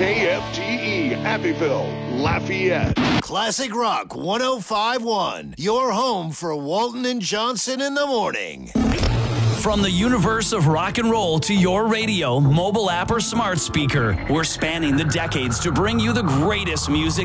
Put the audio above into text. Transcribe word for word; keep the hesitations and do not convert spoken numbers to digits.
K F T E, Abbeville, Lafayette. Classic Rock one oh five point one, your home for Walton and Johnson in the morning. From the universe of rock and roll to your radio, mobile app, or smart speaker, we're spanning the decades to bring you the greatest music